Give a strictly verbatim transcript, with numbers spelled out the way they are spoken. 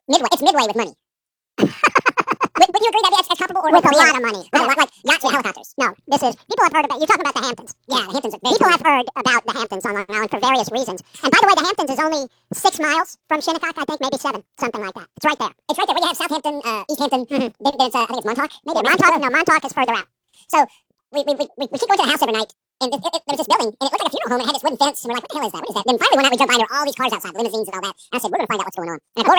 Midway. It's Midway with money. Would, would you agree that that's, that's comparable? Or with a lot of money. With a lot, like yachts and helicopters. No, this is, people have heard about, you're talking about the Hamptons. Yeah, the Hamptons. Are people have heard about the Hamptons on Long Island for various reasons. And by the way, the Hamptons is only six miles from Shinnecock, I think, maybe seven, something like that. It's right there. It's right there. Where you have Southampton, uh, East Hampton. Mm-hmm. There, there's, uh, I think it's Montauk. Maybe yeah, Montauk. No, Montauk is further out. So we we, we, we keep going to the house every night. And it, it, it, there was this building, and it looked like a funeral home, and it had this wooden fence, and we're like, what the hell is that? What is that? Then finally one night we drove by, and there were all these cars outside, limousines and all that. And I said, we're going to find out what's going on. And I go around